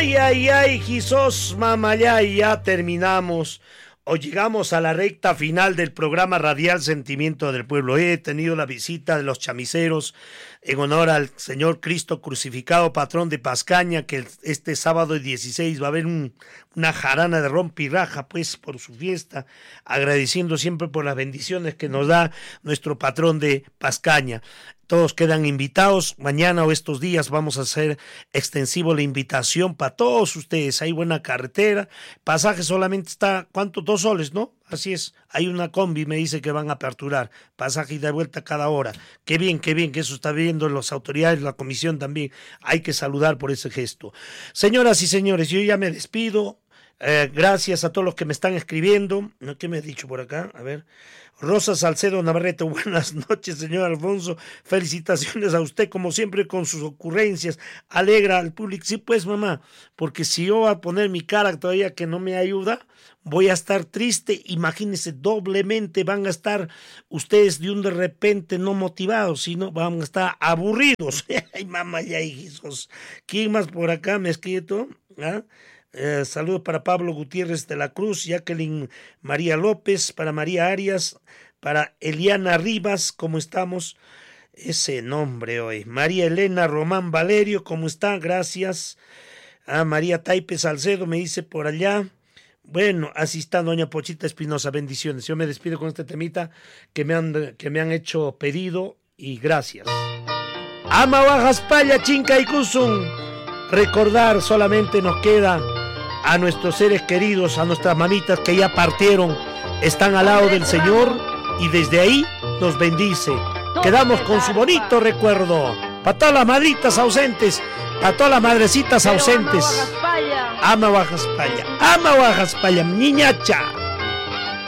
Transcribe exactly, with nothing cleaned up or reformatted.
Ay, ay, ay, Jesús, mamá, ya, ya terminamos. O llegamos a la recta final del programa radial Sentimiento del Pueblo. He tenido la visita de los chamiceros en honor al Señor Cristo crucificado, patrón de Pascaña, que este sábado dieciséis va a haber un, una jarana de rompirraja, pues, por su fiesta, agradeciendo siempre por las bendiciones que nos da nuestro patrón de Pascaña. Todos quedan invitados. Mañana o estos días vamos a hacer extensivo la invitación para todos ustedes. Hay buena carretera. Pasaje solamente está, ¿cuánto? Dos soles, ¿no? Así es. Hay una combi, me dice que van a aperturar. Pasaje y de vuelta cada hora. Qué bien, qué bien que eso está viendo las autoridades, la comisión también. Hay que saludar por ese gesto. Señoras y señores, yo ya me despido. Eh, gracias a todos los que me están escribiendo. ¿Qué me ha dicho por acá? A ver. Rosa Salcedo Navarrete, buenas noches, señor Alfonso. Felicitaciones a usted, como siempre, con sus ocurrencias. Alegra al público. Sí, pues, mamá, porque si yo voy a poner mi cara todavía que no me ayuda, voy a estar triste. Imagínense, doblemente van a estar ustedes de un de repente no motivados, sino van a estar aburridos. Ay, mamá, ya, hijos. ¿Quién más por acá me ha escrito? ¿Ah? Eh, saludos para Pablo Gutiérrez de la Cruz, Jacqueline María López, para María Arias, para Eliana Rivas, ¿cómo estamos? Ese nombre hoy. María Elena Román Valerio, ¿cómo está? Gracias. A María Taipe Salcedo me dice por allá. Bueno, así está doña Pochita Espinosa, bendiciones. Yo me despido con este temita que me han, que me han hecho pedido y gracias. Ama Bajaspalla, Chinca y Cusum. Recordar, solamente nos queda a nuestros seres queridos, a nuestras mamitas que ya partieron, están al lado del Señor y desde ahí nos bendice. Quedamos con su bonito recuerdo. Para todas las madritas ausentes, para todas las madrecitas ausentes. Ama Bajaspalla, ama Bajaspalla, niñacha.